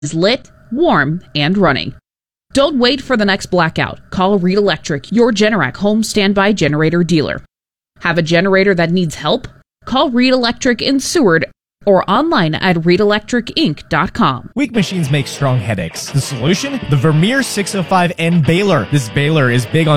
is lit, warm, and running. Don't wait for the next blackout. Call Reed Electric, your Generac home standby generator dealer. Have a generator that needs help? Call Reed Electric in Seward or online at reedelectricinc.com. Weak machines make strong headaches. The solution? The Vermeer 605N baler. This baler is big on